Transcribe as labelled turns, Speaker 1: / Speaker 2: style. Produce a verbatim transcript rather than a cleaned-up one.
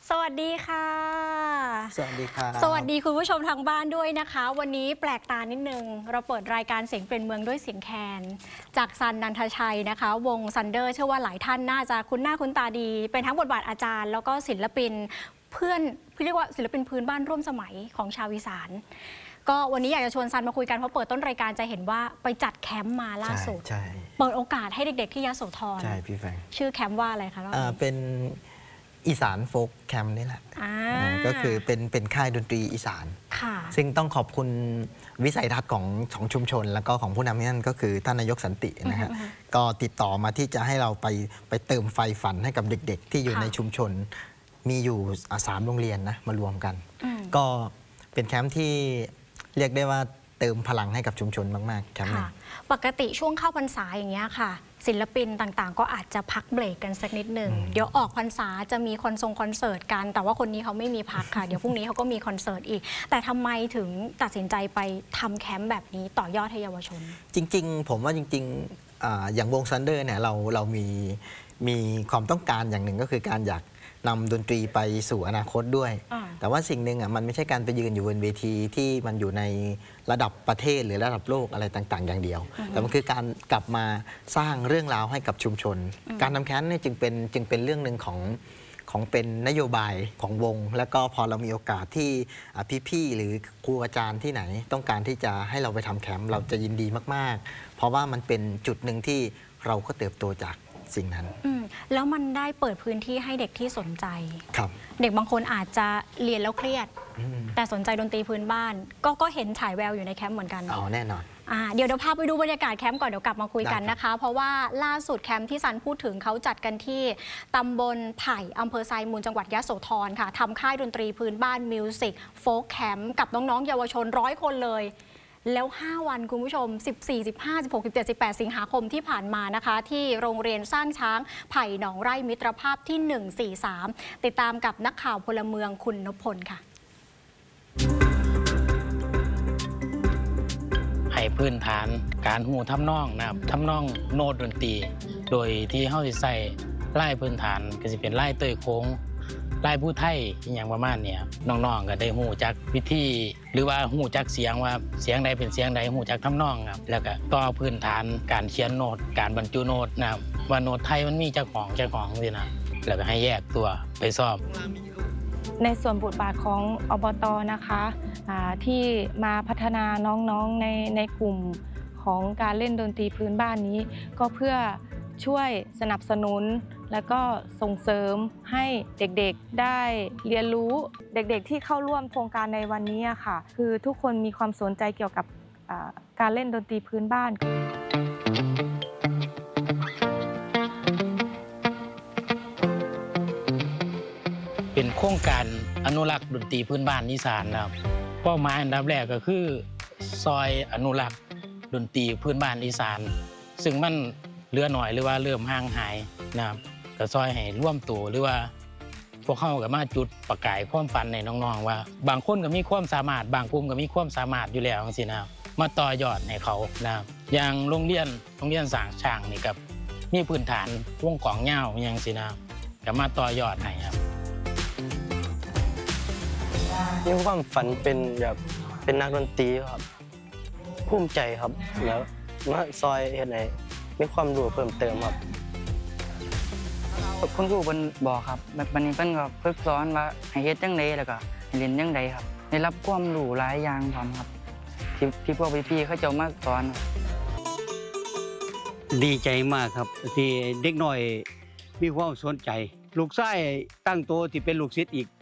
Speaker 1: สวัสดีค่ะ
Speaker 2: สวัสดีครับ
Speaker 1: สวัสดีคุณผู้ชมทางบ้านด้วยนะคะ วันนี้แปลกตานิดนึงเราเปิดรายการเสียงเป็นเมืองด้วยเสียงแคนจากซันนันทชัยนะคะวงซันเดอร์เชื่อว่าหลายท่านน่าจะคุ้นหน้าคุ้นตาดี เป็นทั้งบทบาทอาจารย์แล้วก็ศิลปินเพื่อนเรียกว่าศิลปินพื้นบ้านร่วมสมัยของชาวอีสานก็วันนี้อยากจะชวนซันมาคุยกันเพราะเปิดต้นรายการจะเห็นว่าไปจัดแคมป์มาล่าสุด
Speaker 2: ใช่
Speaker 1: เปิดโอกาสให้เด็กๆที่ยโสธร
Speaker 2: ใช่พี่แฟง
Speaker 1: ชื่อแคมป์ว่าอะไรคะรอบ
Speaker 2: อ่า
Speaker 1: นี้
Speaker 2: เป็นอีสานโฟกแคมป์นี่แหละ
Speaker 1: อ่า
Speaker 2: อ่าก็คือเป็นเป็นค่ายดนตรีอีสาน
Speaker 1: ค่ะ
Speaker 2: ซึ่งต้องขอบคุณวิสัยทัศน์ของของชุมชน แล้วก็ของผู้นำนั่นก็คือท่านนายกสันตินะฮะ
Speaker 1: อือฮึ
Speaker 2: ก็ติดต่อมาที่จะให้เราไปไปเติมไฟฝันให้กับเด็กๆ ที่อยู่
Speaker 1: ค่ะ
Speaker 2: ในชุมชน มีอยู่อ่าสามโรงเรียนนะมารวมกัน
Speaker 1: อืม
Speaker 2: ก็เป็นแคมป์ที่เรียกได้ว่าเติมพลังให้กับชุมชนมากๆแคมป์หนึ
Speaker 1: ค่ะ
Speaker 2: ง
Speaker 1: ปกติช่วงเข้าพรรษาอย่างเงี้ยค่ะ ศิลปินต่างๆ ก็อาจจะพักเบรกกันสักนิดหนึ่ง
Speaker 2: อืม
Speaker 1: เดี๋ยวออกพรรษาจะมีคอนทรงคอนเสิร์ตกัน แต่ว่าคนนี้เขาไม่มีพักค่ะ เดี๋ยวพรุ่งนี้เขาก็มีคอนเสิร์ตอีก แต่ทำไมถึงตัดสินใจไปทำแคมป์แบบนี้ต่อยอดให้เยาวชน
Speaker 2: จริงๆ ผมว่าจริงๆอาอย่างวงซันเดอร์เนี่ยเราเรามีมีความต้องการอย่างหนึ่งก็คือการอยากนำดนตรีไปสู่อนาคตด้วย
Speaker 1: อ่า
Speaker 2: แต่ว่าสิ่งหนึ่งอ่ะมันไม่ใช่การไปยืนอยู่บนเวทีที่มันอยู่ในระดับประเทศหรือระดับโลกอะไรต่างๆ อย่างเดียว แต่มันคือการกลับมาสร้างเรื่องราวให้กับชุมชน การทำแคมป์เนี่ยจึงเป็นจึงเป็นเรื่องหนึ่งของของเป็นนโยบายของวง แล้วก็พอเรามีโอกาสที่อ่ะพี่ๆหรือครูอาจารย์ที่ไหน ต้องการที่จะให้เราไปทำแคมป์เราจะยินดีมากๆ เพราะว่ามันเป็นจุดหนึ่งที่เราก็เติบโตจากสิ่งนั้น
Speaker 1: อืมแล้วมันได้เปิดพื้นที่ให้เด็กที่สนใจ
Speaker 2: ครับ
Speaker 1: เด็กบางคนอาจจะเรียนแล้วเครียด
Speaker 2: อืม
Speaker 1: แต่สนใจดนตรีพื้นบ้าน ก็ก็เห็นฉายแววอยู่ในแคมป์เหมือนกัน
Speaker 2: เอาแน่นอน
Speaker 1: อ่าเดี๋ยวเดี๋ยวพาไปดูบรรยากาศแคมป์ก่อนเดี๋ยวกลับมาคุยกัน
Speaker 2: ได้ครับ
Speaker 1: นะคะ เพราะว่าล่าสุดแคมป์ที่ซันพูดถึงเขาจัดกันที่ตำบลไผ่อำเภอไซมูลจังหวัดยะโสธรค่ะทำค่ายดนตรีพื้นบ้านมิวสิกโฟล์คแคมป์กับน้องๆเยาวชนร้อยคนเลย แล้ว ห้า วันคุณผู้ชม สิบสี่ สิบห้า สิบหก สิบเจ็ด สิบแปด สิงหาคมที่ผ่านมานะคะ ที่โรงเรียนสร้างช้างไผ่หนองไร่มิตรภาพที่ หนึ่ง สี่ สาม ติดตามกับนักข่าวพลเมืองคุณนพพลค่ะ
Speaker 3: ให้พื้นฐานการหูทำนองนะครับทำนองโน้ตดนตรี โดยที่เฮาสิใส่ไล่พื้นฐานก็สิเป็นไล่เตยโค้งไล่ผู้ไทยอหย่างประมาณเนี้ยน้องๆก็ได้หูจักวิธีหรือว่าหูจักเสียงว่าเสียงใดเป็นเสียงใดหูจักทำนองครับแล้วก็ต่อพื้นฐานการเขียนโน้ตการบรรจุโน้ตนะครับว่าโน้ตไทยมันมีเจ้าของเจ้าของสินะแล้วก็ให้แยกตัวไปสอบ
Speaker 4: ในส่วนบทบาทของอบต.นะคะอ่าที่มาพัฒนาน้องๆในในกลุ่มของการเล่นดนตรีพื้นบ้านนี้ ก็เพื่อช่วยสนับสนุนและก็ส่งเสริมให้เด็กๆได้เรียนรู้เด็กๆที่เข้าร่วมโครงการในวันนี้อะค่ะ คือทุกคนมีความสนใจเกี่ยวกับอ่าการเล่นดนตรีพื้นบ้าน
Speaker 3: เป็นโครงการอนุรักษ์ดนตรีพื้นบ้านอีสานนะครับเป้าหมายอันดับแรกก็คือซอยอนุรักษ์ดนตรีพื้นบ้านอีสาน ซึ่งมันเหลือหน่อยหรือว่าเริ่มห่างหายนะครับก็ซอยให้ร่วมตัวหรือว่าพวกเขาก็มาจุดประกายความฝันในน้องๆว่า บางคนก็มีความสามารถบางกลุ่มก็มีความสามารถอยู่แล้วจังซี่นะครับมาต่อยอดให้เขานะครับอย่างโรงเรียนโรงเรียนสร้างช่างนี่กับมีพื้นฐานวงกลองเหย้าอย่างซี่นะครับก็มาต่อยอดให้ครับ
Speaker 5: มีความฝันเป็นแบบเป็นนักดนตรีครับภูมิใจครับแล้วมาซอยเฮ็ดให้มีความรู้เพิ่มเติมครับ
Speaker 6: คุณครูเพิ่นบอกครับแบบวันนี้เพิ่นก็ฝึกสอนว่าให้เฮ็ดจังไดแล้วก็ให้เล่นจังไดครับได้รับความรู้หลายอย่างพร้อมครับที่ที่พวกพี่ๆเขาเจ้ามาสอนครับ
Speaker 7: ดีใจมากครับที่เด็กน้อยมีความสนใจ ลูกชายตั้งโตวที่เป็นลูกศิษย์อีก